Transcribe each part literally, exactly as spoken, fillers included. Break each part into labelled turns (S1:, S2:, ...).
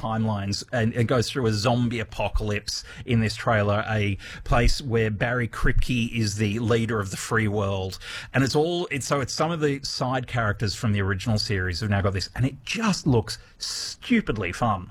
S1: timelines, and it goes through a zombie apocalypse in this trailer, a place where Barry Kripke is the leader of the free world, and it's all it's so it's some of the side characters from the original series have now got this, and it just looks stupidly fun.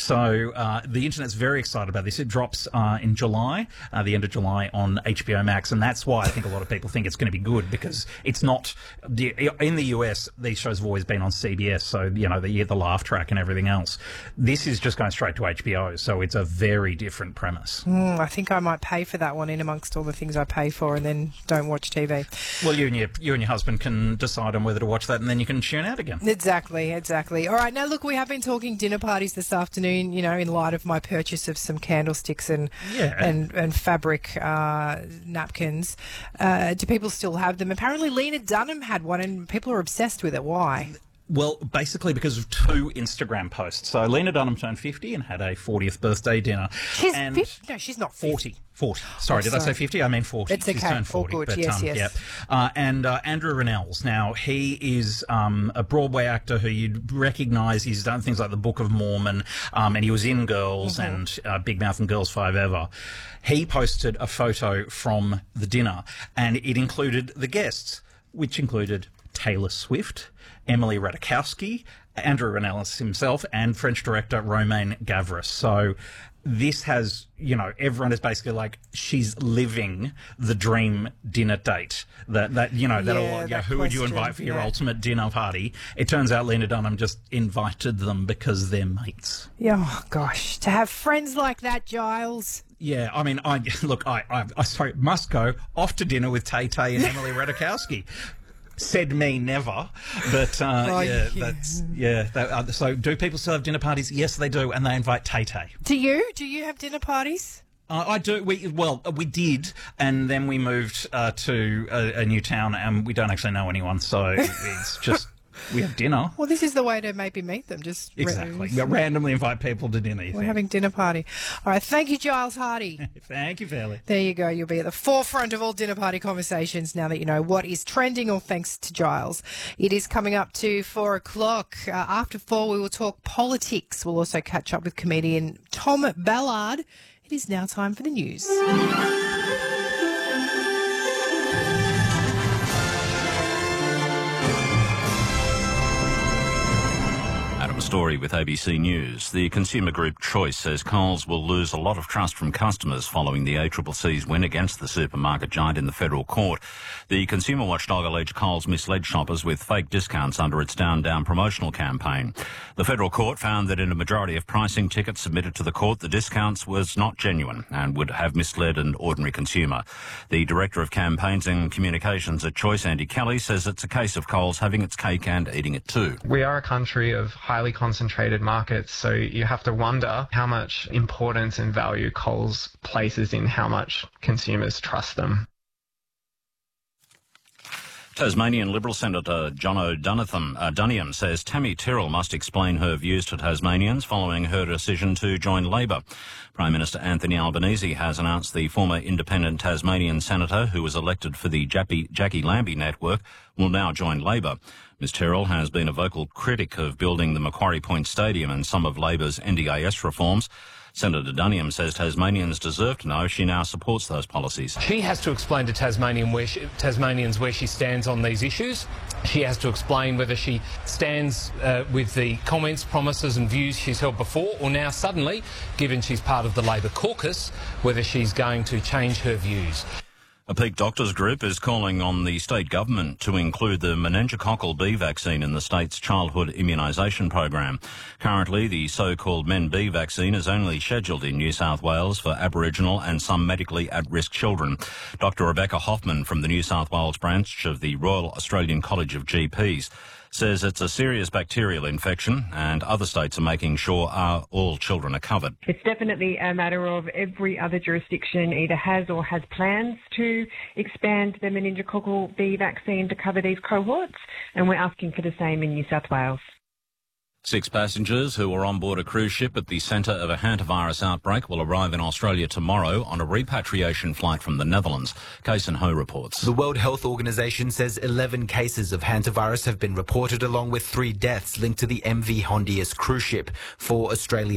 S1: So uh, the internet's very excited about this. It drops uh, in July, uh, the end of July on H B O Max, and that's why I think a lot of people think it's going to be good, because it's not the, in the U S. These shows have always been on C B S, so you know the the laugh track and everything else. This is just going straight to H B O, so it's a very different premise.
S2: Mm, I think I might pay for that one in amongst all the things I pay for, and then don't watch T V.
S1: Well, you and your you and your husband can decide on whether to watch that, and then you can tune out again.
S2: Exactly, exactly. All right, now look, we have been talking dinner parties this afternoon. You know, in light of my purchase of some candlesticks and
S1: yeah.
S2: and and fabric uh, napkins. Uh, do people still have them? Apparently, Lena Dunham had one, and people are obsessed with it. Why?
S1: Well, basically because of two Instagram posts. So Lena Dunham turned fifty and had a fortieth birthday dinner.
S2: She's
S1: and
S2: fifty? No, she's not fifty.
S1: forty. forty. Sorry,
S2: oh,
S1: did
S2: sorry.
S1: I say fifty? I mean forty.
S2: It's
S1: She's
S2: okay.
S1: turned forty.
S2: All good.
S1: But,
S2: yes,
S1: um,
S2: yes.
S1: Yeah. Uh, and uh, Andrew Rannells. Now, he is um, a Broadway actor who you'd recognise. He's done things like The Book of Mormon, um, and he was in Girls mm-hmm. and uh, Big Mouth and Girls Five Ever. He posted a photo from the dinner, and it included the guests, which included Taylor Swift, Emily Ratajkowski, Andrew Rannells himself, and French director Romain Gavras. So this has, you know, everyone is basically like, she's living the dream dinner date. That, that you know, that'll,
S2: Yeah,
S1: yeah,
S2: that
S1: who would you
S2: question,
S1: invite for your
S2: yeah.
S1: ultimate dinner party? It turns out Lena Dunham just invited them because they're mates.
S2: Yeah, oh, gosh. To have friends like that, Giles.
S1: Yeah, I mean, I look, I, I, I sorry, must go off to dinner with Tay Tay and Emily Ratajkowski. Said me never, but uh,
S2: oh,
S1: yeah,
S2: yeah,
S1: that's yeah. That, uh, so, do people still have dinner parties? Yes, they do, and they invite Tay Tay.
S2: Do you? Do you have dinner parties?
S1: Uh, I do. We well, we did, and then we moved uh, to a, a new town, and we don't actually know anyone, so it's just. We have dinner.
S2: Well, this is the way to maybe meet them. Just
S1: exactly.
S2: Ra-
S1: We randomly invite people to dinner.
S2: We're
S1: think.
S2: having dinner party. All right. Thank you, Giles Hardy.
S1: Thank you, Fairley.
S2: There you go. You'll be at the forefront of all dinner party conversations now that you know what is trending, all thanks to Giles. It is coming up to four o'clock. Uh, after four, we will talk politics. We'll also catch up with comedian Tom Ballard. It is now time for the news.
S3: Story with A B C News. The consumer group Choice says Coles will lose a lot of trust from customers following the A C C C's win against the supermarket giant in the federal court. The consumer watchdog alleged Coles misled shoppers with fake discounts under its Down Down promotional campaign. The federal court found that in a majority of pricing tickets submitted to the court, the discounts was not genuine and would have misled an ordinary consumer. The Director of Campaigns and Communications at Choice, Andy Kelly, says it's a case of Coles having its cake and eating it too.
S4: We are a country of highly concentrated markets, so you have to wonder how much importance and value Coles places in how much consumers trust them.
S3: Tasmanian Liberal Senator John O'Donoghue uh, Duniam says Tammy Tyrrell must explain her views to Tasmanians following her decision to join Labor. Prime Minister Anthony Albanese has announced the former independent Tasmanian senator, who was elected for the Jackie, Jackie Lambie network, will now join Labor. Miz Tyrrell has been a vocal critic of building the Macquarie Point Stadium and some of Labor's N D I S reforms. Senator Duniam says Tasmanians deserve to know she now supports those policies.
S5: She has to explain to Tasmanian where she, Tasmanians where she stands on these issues. She has to explain whether she stands uh, with the comments, promises and views she's held before, or now suddenly, given she's part of the Labor caucus, whether she's going to change her views.
S3: A Peak Doctors group is calling on the state government to include the meningococcal B vaccine in the state's childhood immunisation program. Currently, the so-called Men B vaccine is only scheduled in New South Wales for Aboriginal and some medically at-risk children. Doctor Rebecca Hoffman from the New South Wales branch of the Royal Australian College of G Ps says it's a serious bacterial infection and other states are making sure our, all children are covered.
S6: It's definitely a matter of every other jurisdiction either has or has plans to expand the meningococcal B vaccine to cover these cohorts, and we're asking for the same in New South Wales.
S3: Six passengers who were on board a cruise ship at the centre of a hantavirus outbreak will arrive in Australia tomorrow on a repatriation flight from the Netherlands. Kason Ho reports.
S7: The World Health Organization says eleven cases of hantavirus have been reported, along with three deaths linked to the M V Hondius cruise ship. Four Australian